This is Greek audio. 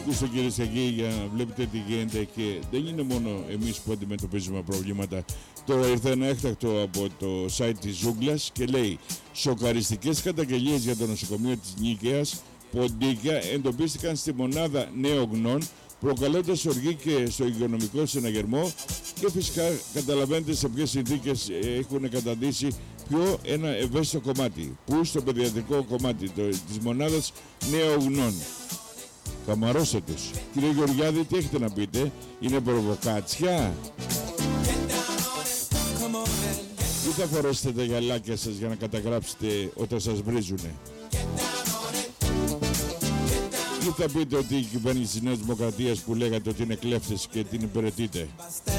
Ακούστε κυρίες και κύριοι, για να βλέπετε τι γίνεται, και δεν είναι μόνο εμείς που αντιμετωπίζουμε προβλήματα. Τώρα ήρθε ένα έκτακτο από το site της Ζούγκλας και λέει: σοκαριστικές καταγγελίες για το νοσοκομείο της Νίκαιας Ποντίκια εντοπίστηκαν στη μονάδα νεογνών, προκαλώντας οργή και στο υγειονομικό συναγερμό, και φυσικά καταλαβαίνετε σε ποιες συνθήκες έχουν καταντήσει πιο ένα ευαίσθητο κομμάτι, που στο παιδιατρικό κομμάτι της μονάδας νεογνών. Καμαρώστε τους. Κύριε Γεωργιάδη, τι έχετε να πείτε? Είναι προβοκάτσια? Ή θα φορέσετε τα γυαλάκια σας για να καταγράψετε όταν σας βρίζουνε? Ή θα πείτε ότι η κυβέρνηση της Νέας Δημοκρατίας που λέγατε ότι είναι κλέφτες και την υπηρετείτε?